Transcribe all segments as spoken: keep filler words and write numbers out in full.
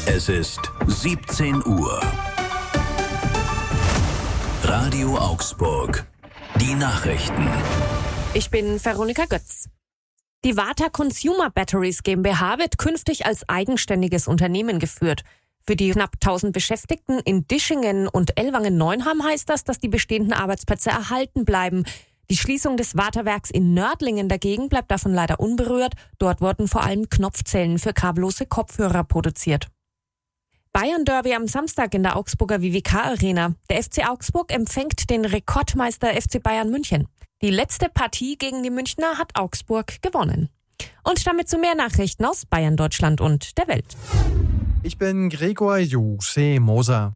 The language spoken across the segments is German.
Es ist siebzehn Uhr. Radio Augsburg. Die Nachrichten. Ich bin Veronika Götz. Die Varta Consumer Batteries GmbH wird künftig als eigenständiges Unternehmen geführt. Für die knapp tausend Beschäftigten in Dischingen und Ellwangen-Neunham heißt das, dass die bestehenden Arbeitsplätze erhalten bleiben. Die Schließung des Varta-Werks in Nördlingen dagegen bleibt davon leider unberührt. Dort wurden vor allem Knopfzellen für kabellose Kopfhörer produziert. Bayern-Derby am Samstag in der Augsburger W W K-Arena. Der F C Augsburg empfängt den Rekordmeister F C Bayern München. Die letzte Partie gegen die Münchner hat Augsburg gewonnen. Und damit zu mehr Nachrichten aus Bayern, Deutschland und der Welt. Ich bin Gregor Juse-Moser.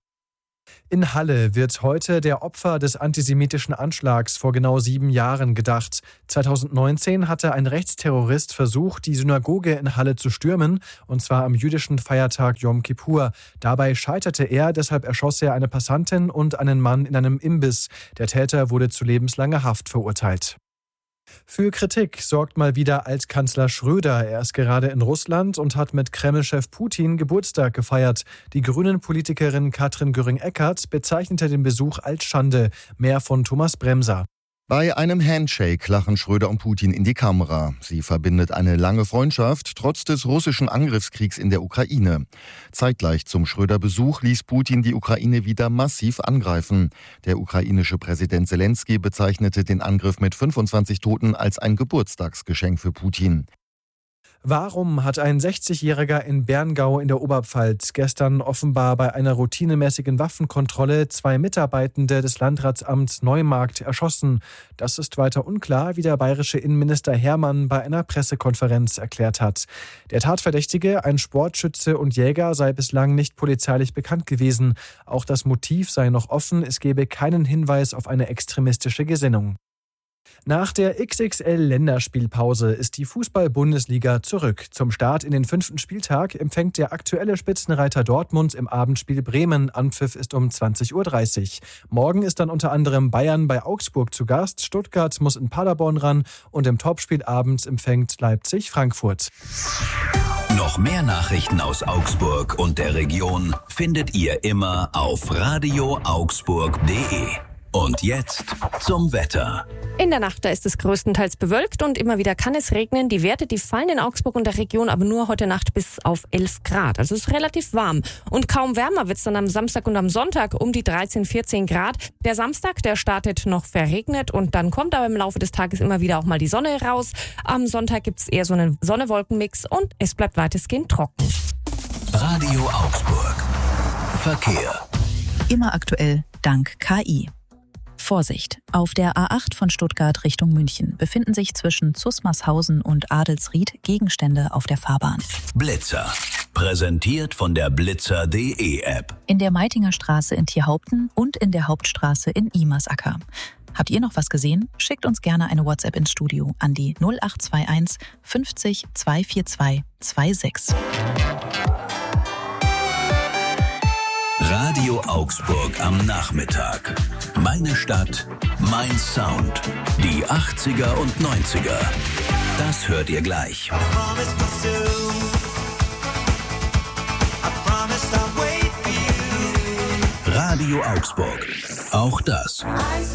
In Halle wird heute der Opfer des antisemitischen Anschlags vor genau sieben Jahren gedacht. zweitausendneunzehn hatte ein Rechtsterrorist versucht, die Synagoge in Halle zu stürmen, und zwar am jüdischen Feiertag Yom Kippur. Dabei scheiterte er, deshalb erschoss er eine Passantin und einen Mann in einem Imbiss. Der Täter wurde zu lebenslanger Haft verurteilt. Für Kritik sorgt mal wieder Altkanzler Schröder. Er ist gerade in Russland und hat mit Kreml-Chef Putin Geburtstag gefeiert. Die Grünen-Politikerin Katrin Göring-Eckardt bezeichnete den Besuch als Schande. Mehr von Thomas Bremser. Bei einem Handshake lachen Schröder und Putin in die Kamera. Sie verbindet eine lange Freundschaft, trotz des russischen Angriffskriegs in der Ukraine. Zeitgleich zum Schröder-Besuch ließ Putin die Ukraine wieder massiv angreifen. Der ukrainische Präsident Zelensky bezeichnete den Angriff mit fünfundzwanzig Toten als ein Geburtstagsgeschenk für Putin. Warum hat ein sechzigjähriger in Berngau in der Oberpfalz gestern offenbar bei einer routinemäßigen Waffenkontrolle zwei Mitarbeitende des Landratsamts Neumarkt erschossen? Das ist weiter unklar, wie der bayerische Innenminister Hermann bei einer Pressekonferenz erklärt hat. Der Tatverdächtige, ein Sportschütze und Jäger, sei bislang nicht polizeilich bekannt gewesen. Auch das Motiv sei noch offen, es gebe keinen Hinweis auf eine extremistische Gesinnung. Nach der X X L-Länderspielpause ist die Fußball-Bundesliga zurück. Zum Start in den fünften Spieltag empfängt der aktuelle Spitzenreiter Dortmund im Abendspiel Bremen. Anpfiff ist um zwanzig Uhr dreißig. Morgen ist dann unter anderem Bayern bei Augsburg zu Gast. Stuttgart muss in Paderborn ran und im Topspiel abends empfängt Leipzig Frankfurt. Noch mehr Nachrichten aus Augsburg und der Region findet ihr immer auf radio augsburg punkt de. Und jetzt zum Wetter. In der Nacht, da ist es größtenteils bewölkt und immer wieder kann es regnen. Die Werte, die fallen in Augsburg und der Region aber nur heute Nacht bis auf elf Grad. Also es ist relativ warm. Und kaum wärmer wird es dann am Samstag und am Sonntag um die dreizehn, vierzehn Grad. Der Samstag, der startet noch verregnet und dann kommt aber im Laufe des Tages immer wieder auch mal die Sonne raus. Am Sonntag gibt es eher so einen Sonne-Wolken-Mix und es bleibt weitestgehend trocken. Radio Augsburg. Verkehr. Immer aktuell dank K I. Vorsicht! Auf der A acht von Stuttgart Richtung München befinden sich zwischen Zusmarshausen und Adelsried Gegenstände auf der Fahrbahn. Blitzer. Präsentiert von der blitzer punkt de App. In der Meitinger Straße in Tierhaupten und in der Hauptstraße in Imersacker. Habt ihr noch was gesehen? Schickt uns gerne eine WhatsApp ins Studio an die null acht zwei eins fünfzig zweihundertvierundzwanzig sechsundzwanzig. Radio Augsburg am Nachmittag. Meine Stadt, mein Sound. Die achtziger und neunziger. Das hört ihr gleich. Radio Augsburg. Auch das